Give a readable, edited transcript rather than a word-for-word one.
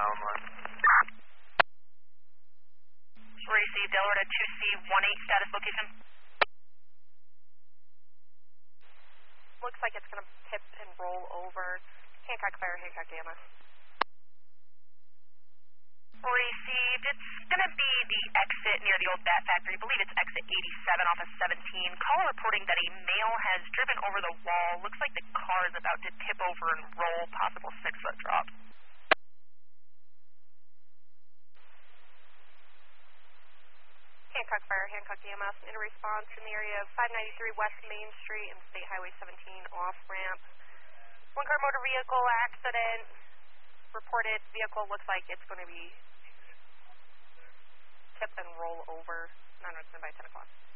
Allen 1. Receive Delaware to 2C18, status location. Looks like it's going to tip and roll over. Hancock Fire, Hancock Gamma. Received. It's going to be the exit near the old Bat Factory. I believe it's exit 87 off of 17. Caller reporting that a male has driven over the wall. Looks like the car is about to tip over and roll, possible 6-foot drop. Hancock Fire, Hancock EMS, in response in the area of 593 West Main Street and State Highway 17 off-ramp. One-car motor vehicle accident. Reported vehicle looks like it's going to be tip and roll over. 9 by 10 o'clock.